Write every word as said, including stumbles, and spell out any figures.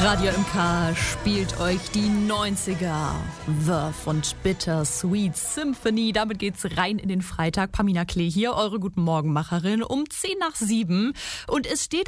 Radio M K spielt euch die neunziger. Verve und Bitter Sweet Symphony. Damit geht's rein in den Freitag. Pamina Klee hier, eure Guten Morgen Macherin, um zehn nach sieben. Und es steht